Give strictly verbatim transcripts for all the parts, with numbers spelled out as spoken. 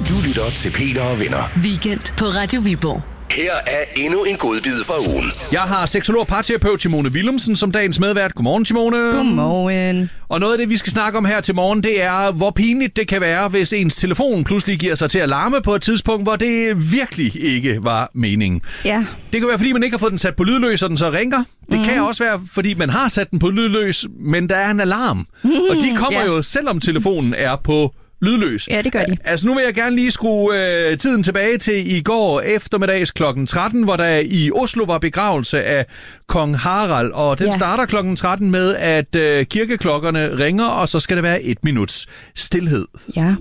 Du lytter til Peter og Venner. Weekend på Radio Viborg. Her er endnu en godbid fra ugen. Jeg har seksolog og parterapeut Simone Willumsen som dagens medvært. Godmorgen, Simone. Godmorgen. Og noget af det, vi skal snakke om her til morgen, det er, hvor pinligt det kan være, hvis ens telefon pludselig giver sig til at larme på et tidspunkt, hvor det virkelig ikke var meningen. Ja. Det kan være, fordi man ikke har fået den sat på lydløs, og den så ringer. Det mm. kan også være, fordi man har sat den på lydløs, men der er en alarm. Mm. Og de kommer ja. jo, selvom telefonen er på lydløs. Ja, det gør de. Altså nu vil jeg gerne lige skrue øh, tiden tilbage til i går eftermiddags klokken tretten, hvor der i Oslo var begravelse af kong Harald, og den ja. starter klokken tretten med, at øh, kirkeklokkerne ringer, og så skal det være et minuts stilhed. Ja.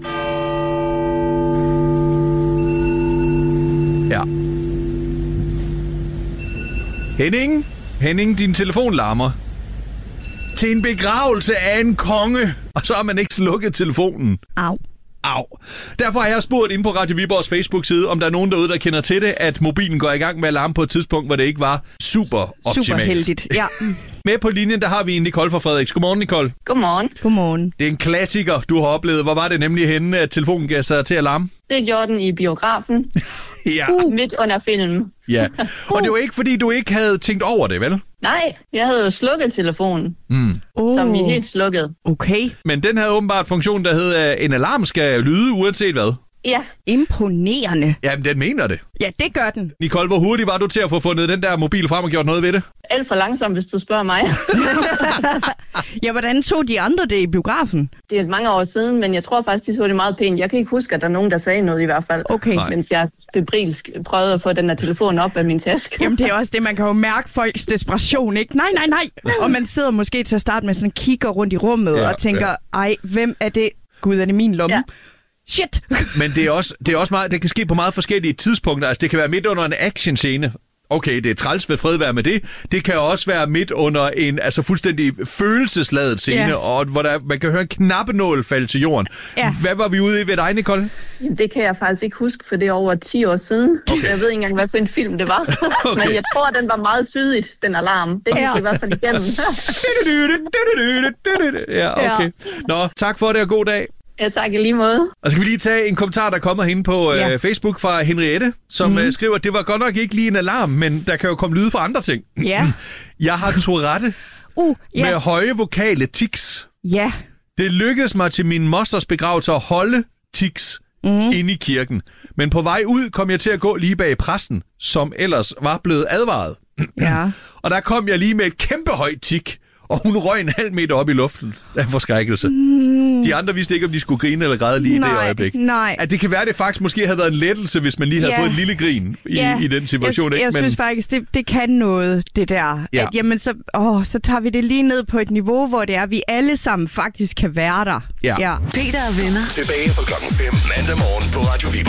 Ja. Henning, Henning, din telefon larmer. Til en begravelse af en konge, og så har man ikke slukket telefonen. Au. Au. Derfor har jeg spurgt inde på Radio Viborgs Facebook-side, om der er nogen derude, der kender til det, at mobilen går i gang med at larme på et tidspunkt, hvor det ikke var super optimalt. Super heldigt, ja. Med på linjen, der har vi Nicole fra Frederiks. Godmorgen, Nicole. Godmorgen. Godmorgen. Det er en klassiker, du har oplevet. Hvor var det nemlig henne, at telefonen gav sig til at larme? Det gjorde den i biografen. Ja. Uh. Midt under filmen. Ja. Og det var ikke, fordi du ikke havde tænkt over det, vel? Nej, jeg havde jo slukket telefonen, mm. uh. som vi helt slukket. Okay. Men den havde åbenbart funktion, der hed, at en alarm skal lyde, uanset hvad. Ja. Imponerende. Jamen, den mener det. Ja, det gør den. Nicole, hvor hurtigt var du til at få fundet den der mobil frem og gjort noget ved det? Alt for langsomt, hvis du spørger mig. Ja, hvordan så de andre det i biografen? Det er mange år siden, men jeg tror faktisk, de så det meget pænt. Jeg kan ikke huske, at der er nogen, der sagde noget i hvert fald. Okay. Nej. Mens jeg febrilsk prøvede at få den der telefon op af min taske. Jamen, det er også det, man kan jo mærke folks desperation, ikke? Nej, nej, nej. Og man sidder måske til at starte med sådan kigger rundt i rummet ja, og tænker, ja. ej, hvem er det? Gud, er det min lomme? Ja. Shit! Men det er også, det er også meget, det kan ske på meget forskellige tidspunkter. Altså, det kan være midt under en actionscene. Okay, det er træls ved fred være med det. Det kan også være midt under en altså fuldstændig følelsesladet scene, yeah. og hvor der, man kan høre en knappenål falde til jorden. Yeah. Hvad var vi ude i ved dig, Nicole? Det kan jeg faktisk ikke huske, for det er over ti år siden. Okay. Jeg ved ikke engang, hvad for en film det var. Okay. Men jeg tror, den var meget tydeligt, den alarm. Det gik ja. i hvert fald igennem. Ja, okay. Nå, tak for det, og god dag. Ja, tak i lige måde. Og skal vi lige tage en kommentar, der kommer hen på ja. øh, Facebook fra Henriette, som mm. øh, skriver, at det var godt nok ikke lige en alarm, men der kan jo komme lyde fra andre ting. Ja. Jeg har Tourette uh, yeah. med høje vokale tics. Ja. Det lykkedes mig til min mosters begravelse at holde tics mm. inde i kirken. Men på vej ud kom jeg til at gå lige bag præsten, som ellers var blevet advaret. Ja. Og der kom jeg lige med et kæmpe højt tik, og hun røg en halv meter op i luften af forskrækkelse. Mm. De andre vidste ikke, om de skulle grine eller græde lige nej, i det øjeblik. Nej. At det kan være, at det faktisk måske havde været en lettelse, hvis man lige havde yeah. fået en lille grin i, yeah. i den situation. Jeg, ikke? jeg Men... synes faktisk, det, det kan noget, det der. Ja. At, jamen, så, åh, så tager vi det lige ned på et niveau, hvor det er, vi alle sammen faktisk kan være der. Ja. Ja. Peter og Venner. Tilbage fra klokken fem mandag morgen på Radio Viborg.